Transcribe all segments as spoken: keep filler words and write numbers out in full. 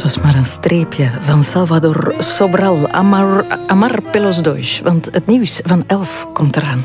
Het was maar een streepje van Salvador Sobral, Amar, Amar Pelos Dois. Want het nieuws van elf komt eraan.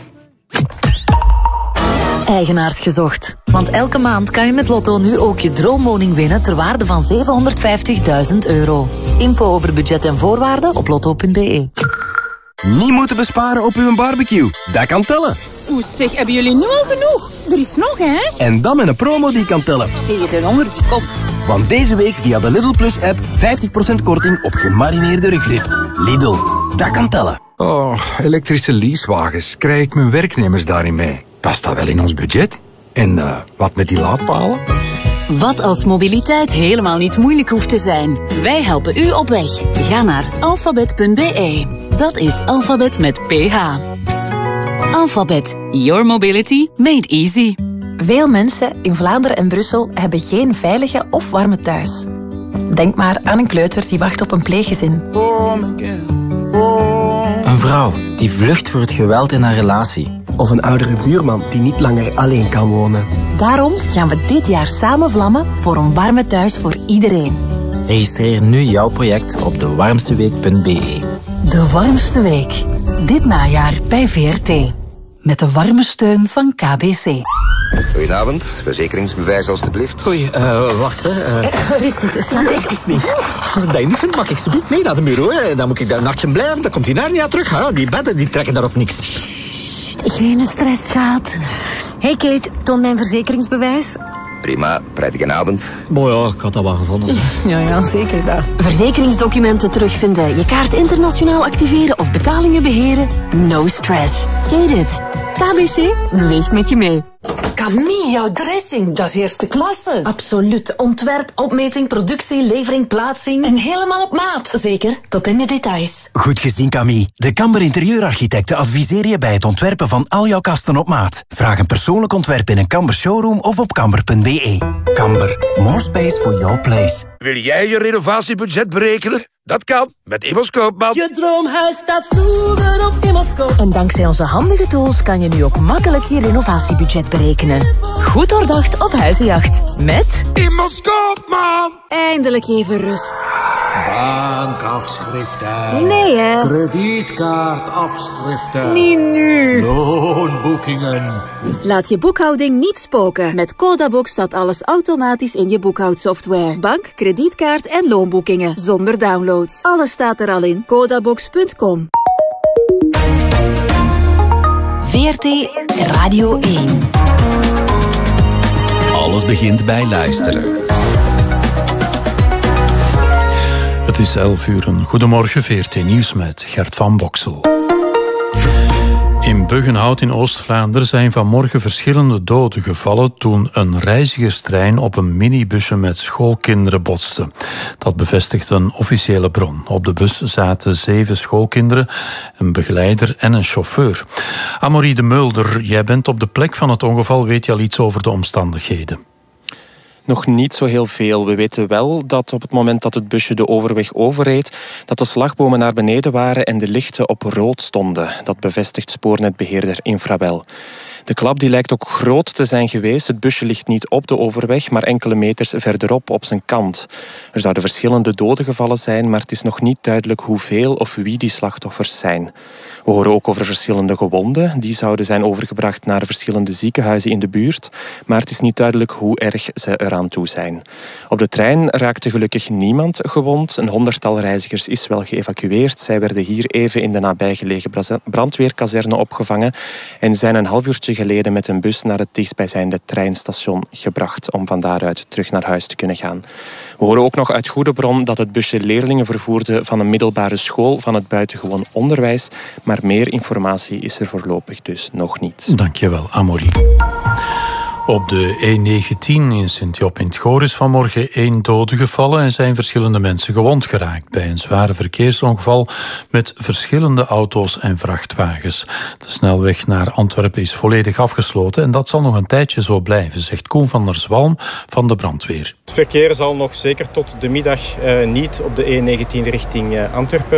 Eigenaars gezocht. Want elke maand kan je met Lotto nu ook je droomwoning winnen ter waarde van zevenhonderdvijftigduizend euro. Info over budget en voorwaarden op lotto punt be. Niet moeten besparen op uw barbecue. Dat kan tellen. Oeh, zeg, hebben jullie nu al genoeg? Er is nog, hè? En dan met een promo die kan tellen. Tegen de honger die komt. Want deze week via de Lidl Plus app vijftig procent korting op gemarineerde rugrib. Lidl, dat kan tellen. Oh, elektrische leasewagens. Krijg ik mijn werknemers daarin mee? Past dat wel in ons budget? En uh, wat met die laadpalen? Wat als mobiliteit helemaal niet moeilijk hoeft te zijn? Wij helpen u op weg. Ga naar alfabet punt be. Dat is alfabet met ph. Alphabet. Your mobility made easy. Veel mensen in Vlaanderen en Brussel hebben geen veilige of warme thuis. Denk maar aan een kleuter die wacht op een pleeggezin. Een vrouw die vlucht voor het geweld in haar relatie. Of een oudere buurman die niet langer alleen kan wonen. Daarom gaan we dit jaar samen vlammen voor een warme thuis voor iedereen. Registreer nu jouw project op de warmste week punt be. De warmste week. Dit najaar bij V R T. Met de warme steun van K B C. Goedenavond, verzekeringsbewijs alstublieft. Oei, uh, wacht hè. Uh... Uh, rustig, het slaat even niet. Als ik dat niet vind, mag ik ze niet mee naar de bureau. Hè. Dan moet ik daar een nachtje blijven, dan komt die naar niet terug. Hè. Die bedden die trekken daarop niks. Sst, geen stress, schat. Hey Kate, toon mijn verzekeringsbewijs. Prima, prettige avond. Boah, ja, ik had dat wel gevonden. Ja, ja, zeker dat. Verzekeringsdocumenten terugvinden, je kaart internationaal activeren of betalingen beheren? No stress. Get it. K B C beweegt met je mee. Camille, jouw dressing, dat is eerste klasse. Absoluut. Ontwerp, opmeting, productie, levering, plaatsing. En helemaal op maat. Zeker, tot in de details. Goed gezien, Camille. De Kamber Interieurarchitecten adviseer je bij het ontwerpen van al jouw kasten op maat. Vraag een persoonlijk ontwerp in een Kamber showroom of op kamber punt be. Kamber, more space for your place. Wil jij je renovatiebudget berekenen? Dat kan met Immers Koopman. Je droomhuis staat vroeger op Immers Koopman. En dankzij onze handige tools kan je nu ook makkelijk je renovatiebudget berekenen. Goed doordacht op huizenjacht. Met Immers Koopman. Eindelijk even rust. Bankafschriften. Nee, hè? Kredietkaartafschriften. Niet nu. Loonboekingen. Laat je boekhouding niet spoken. Met Codabox staat alles automatisch in je boekhoudsoftware. Bank, kredietkaart en loonboekingen. Zonder downloads. Alles staat er al in. Codabox punt com. V R T Radio één. Alles begint bij luisteren. Het is elf uur. Goedemorgen, V R T Nieuws met Gert van Boksel. In Buggenhout in Oost-Vlaanderen zijn vanmorgen verschillende doden gevallen toen een reizigerstrein op een minibusje met schoolkinderen botste. Dat bevestigt een officiële bron. Op de bus zaten zeven schoolkinderen, een begeleider en een chauffeur. Amorie de Mulder, jij bent op de plek van het ongeval. Weet je al iets over de omstandigheden? Nog niet zo heel veel. We weten wel dat op het moment dat het busje de overweg overreed, dat de slagbomen naar beneden waren en de lichten op rood stonden. Dat bevestigt spoornetbeheerder Infrabel. De klap die lijkt ook groot te zijn geweest. Het busje ligt niet op de overweg, maar enkele meters verderop op zijn kant. Er zouden verschillende doden gevallen zijn, maar het is nog niet duidelijk hoeveel of wie die slachtoffers zijn. We horen ook over verschillende gewonden. Die zouden zijn overgebracht naar verschillende ziekenhuizen in de buurt, maar het is niet duidelijk hoe erg ze eraan toe zijn. Op de trein raakte gelukkig niemand gewond. Een honderdtal reizigers is wel geëvacueerd. Zij werden hier even in de nabijgelegen brandweerkazerne opgevangen en zijn een half uurtje geleden met een bus naar het dichtstbijzijnde treinstation gebracht om van daaruit terug naar huis te kunnen gaan. We horen ook nog uit goede bron dat het busje leerlingen vervoerde van een middelbare school van het buitengewoon onderwijs, maar meer informatie is er voorlopig dus nog niet. Dankjewel, Amorie. Op de E negentien in Sint-Job in het Goor is vanmorgen één dode gevallen en zijn verschillende mensen gewond geraakt bij een zware verkeersongeval met verschillende auto's en vrachtwagens. De snelweg naar Antwerpen is volledig afgesloten en dat zal nog een tijdje zo blijven, zegt Koen van der Zwalm van de brandweer. Het verkeer zal nog zeker tot de middag uh, niet op de E negentien richting uh, Antwerpen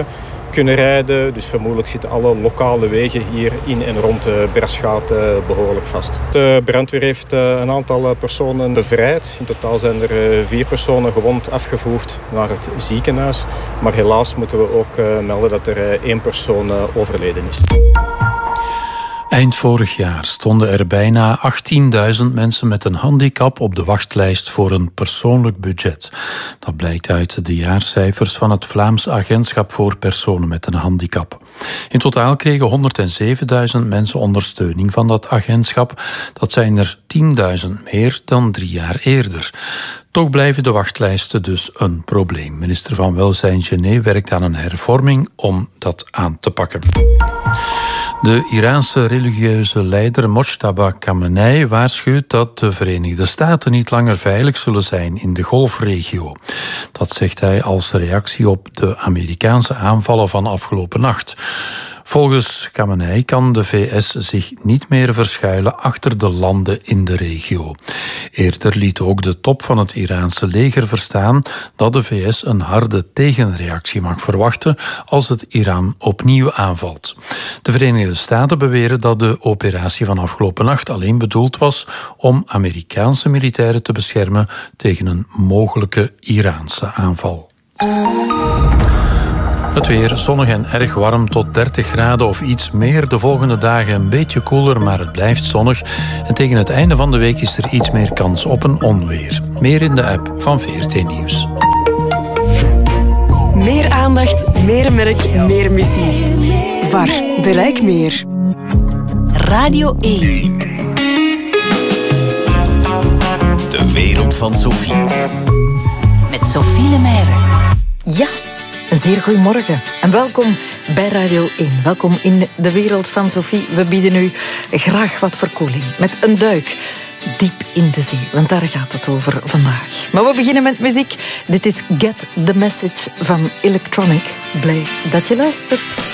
kunnen rijden. Dus vermoedelijk zitten alle lokale wegen hier in en rond de Berschaat behoorlijk vast. De brandweer heeft een aantal personen bevrijd. In totaal zijn er vier personen gewond afgevoerd naar het ziekenhuis. Maar helaas moeten we ook melden dat er één persoon overleden is. Eind vorig jaar stonden er bijna achttienduizend mensen met een handicap op de wachtlijst voor een persoonlijk budget. Dat blijkt uit de jaarcijfers van het Vlaams Agentschap voor Personen met een Handicap. In totaal kregen honderdzevenduizend mensen ondersteuning van dat agentschap. Dat zijn er tienduizend meer dan drie jaar eerder. Toch blijven de wachtlijsten dus een probleem. Minister van Welzijn Genet werkt aan een hervorming om dat aan te pakken. De Iraanse religieuze leider Mojtaba Khamenei waarschuwt dat de Verenigde Staten niet langer veilig zullen zijn in de Golfregio. Dat zegt hij als reactie op de Amerikaanse aanvallen van afgelopen nacht. Volgens Khamenei kan de V S zich niet meer verschuilen achter de landen in de regio. Eerder liet ook de top van het Iraanse leger verstaan dat de V S een harde tegenreactie mag verwachten als het Iran opnieuw aanvalt. De Verenigde Staten beweren dat de operatie van afgelopen nacht alleen bedoeld was om Amerikaanse militairen te beschermen tegen een mogelijke Iraanse aanval. Het weer zonnig en erg warm tot dertig graden of iets meer. De volgende dagen een beetje koeler, maar het blijft zonnig. En tegen het einde van de week is er iets meer kans op een onweer. Meer in de app van V R T Nieuws. Meer aandacht, meer merk, meer missie. V A R. Bereik meer. Radio één. De wereld van Sophie. Met Sophie Lemaire. Ja. Een zeer goedemorgen en welkom bij Radio één. Welkom in de wereld van Sophie. We bieden u graag wat verkoeling met een duik diep in de zee, want daar gaat het over vandaag. Maar we beginnen met muziek. Dit is Get the Message van Electronic. Blij dat je luistert.